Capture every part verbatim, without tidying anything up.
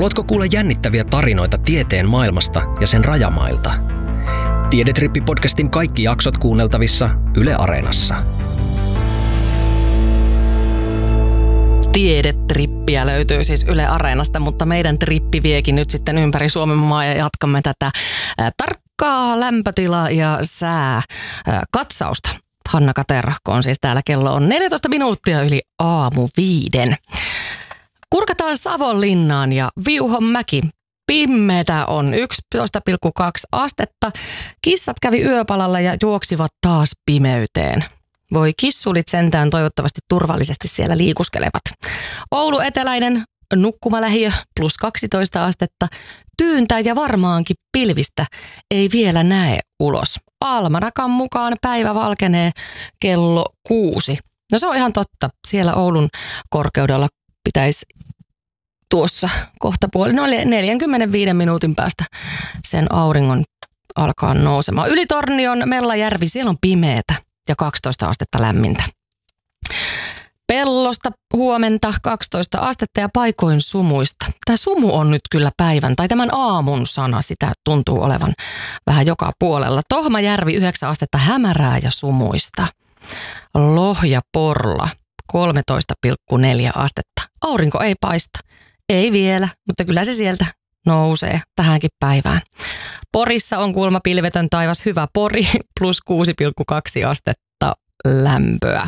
Haluatko kuulla jännittäviä tarinoita tieteen maailmasta ja sen rajamailta? Tiedetrippi-podcastin kaikki jaksot kuunneltavissa Yle Areenassa. Tiedetrippiä löytyy siis Yle Areenasta, mutta meidän trippi viekin nyt sitten ympäri Suomen maa ja jatkamme tätä ää, tarkkaa lämpötila- ja sääkatsausta. Hanna Katerahko on siis täällä, kello on neljätoista minuuttia yli aamu viiden. Kurkataan Savonlinnaan ja Viuhonmäki. Pimmeitä on yksitoista pilkku kaksi astetta. Kissat kävi yöpalalla ja juoksivat taas pimeyteen. Voi kissulit sentään toivottavasti turvallisesti siellä liikuskelevat. Oulu eteläinen nukkumalähiö plus kaksitoista astetta. Tyyntä ja varmaankin pilvistä ei vielä näe ulos. Almanakan mukaan päivä valkenee kello kuusi. No se on ihan totta. Siellä Oulun korkeudella pitäisi tuossa kohta puoli, no neljänkymmenenviiden minuutin päästä sen auringon alkaa nousemaan. Yli Tornion Mellajärvi, siellä on pimeätä ja kaksitoista astetta lämmintä. Pellosta huomenta kaksitoista astetta ja paikoin sumuista. Tämä sumu on nyt kyllä päivän, tai tämän aamun sana, sitä tuntuu olevan vähän joka puolella. Tohmajärvi yhdeksän astetta, hämärää ja sumuista. Lohjaporla kolmetoista pilkku neljä astetta. Aurinko ei paista. Ei vielä, mutta kyllä se sieltä nousee tähänkin päivään. Porissa on kuulemma pilvetön taivas, hyvä Pori, plus kuusi pilkku kaksi astetta lämpöä.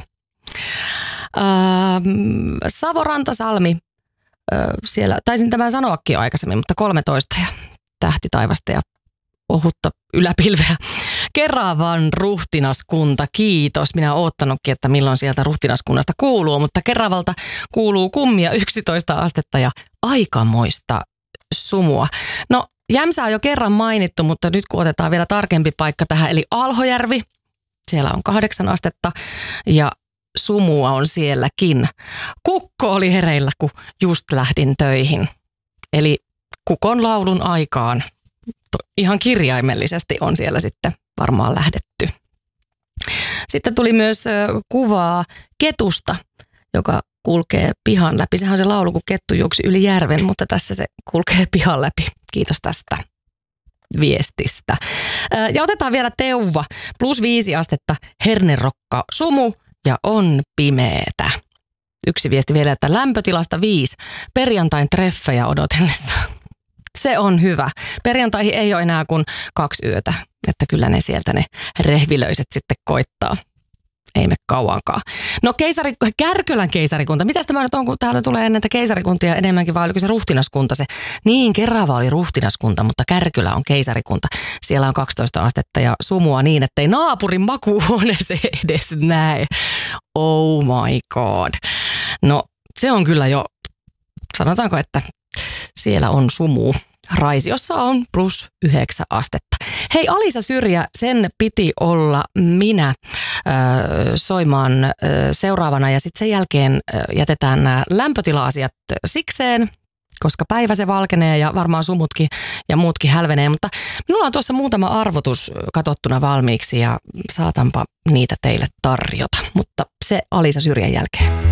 Ähm, Savo-Rantasalmi, äh, siellä taisin tämän sanoakin jo aikaisemmin, mutta kolmetoista ja tähti taivasta ja ohutta yläpilveä. Keravan ruhtinaskunta, kiitos. Minä olen oottanutkin, että milloin sieltä ruhtinaskunnasta kuuluu, mutta Keravalta kuuluu kummia yksitoista astetta ja aikamoista sumua. No, Jämsä on jo kerran mainittu, mutta nyt kun otetaan vielä tarkempi paikka tähän, eli Alhojärvi, siellä on kahdeksan astetta ja sumua on sielläkin. Kukko oli hereillä, kun just lähdin töihin. Eli kukon laulun aikaan ihan kirjaimellisesti on siellä sitten varmaan lähdetty. Sitten tuli myös kuvaa ketusta, joka kulkee pihan läpi. Sehän on se laulu, kun kettu juoksi yli järven, mutta tässä se kulkee pihan läpi. Kiitos tästä viestistä. Ja otetaan vielä Teuva. Plus viisi astetta, hernerokka, sumu ja on pimeetä. Yksi viesti vielä, että lämpötilasta viisi. Perjantain treffejä odotellessa. Se on hyvä. Perjantaihin ei ole enää kuin kaksi yötä, että kyllä ne sieltä ne rehvilöiset sitten koittaa. Ei me kauankaan. No keisari, Kärkölän keisarikunta. Mitäs tämä nyt on, kun täältä tulee näitä keisarikuntia enemmänkin, vai oliko se ruhtinaskunta se? Niin, Kerava oli ruhtinaskunta, mutta Kärkölä on keisarikunta. Siellä on kaksitoista astetta ja sumua niin, ettei naapurin makuuhuoneeseen edes näe. Oh my god. No se on kyllä jo, sanotaanko, että siellä on sumu. Raisiossa on plus yhdeksän astetta. Hei, Alisa Syrjä, sen piti olla minä ö, soimaan ö, seuraavana ja sitten sen jälkeen ö, jätetään nämä lämpötila-asiat sikseen, koska päivä se valkenee ja varmaan sumutkin ja muutkin hälvenee. Mutta minulla on tuossa muutama arvotus katsottuna valmiiksi ja saatanpa niitä teille tarjota, mutta se Alisa Syrjän jälkeen.